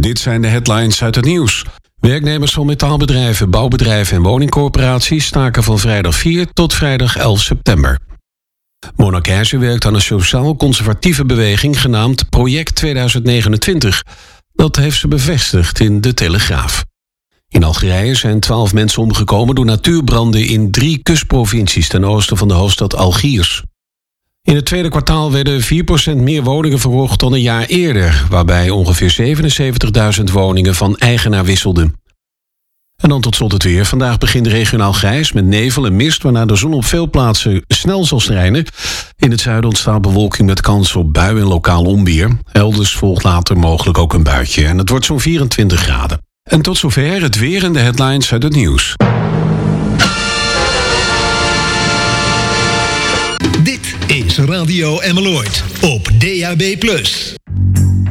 Dit zijn de headlines uit het nieuws. Werknemers van metaalbedrijven, bouwbedrijven en woningcorporaties staken van vrijdag 4 tot vrijdag 11 september. Monarchese werkt aan een sociaal-conservatieve beweging genaamd Project 2029. Dat heeft ze bevestigd in De Telegraaf. In Algerije zijn 12 mensen omgekomen door natuurbranden in 3 kustprovincies ten oosten van de hoofdstad Algiers. In het tweede kwartaal werden 4% meer woningen verkocht dan een jaar eerder, waarbij ongeveer 77.000 woningen van eigenaar wisselden. En dan tot slot het weer. Vandaag begint regionaal grijs met nevel en mist, waarna de zon op veel plaatsen snel zal schijnen. In het zuiden ontstaat bewolking met kans op bui en lokaal onweer. Elders volgt later mogelijk ook een buitje en het wordt zo'n 24 graden. En tot zover het weer en de headlines uit het nieuws. Dit is Radio Emmeloord op DAB+.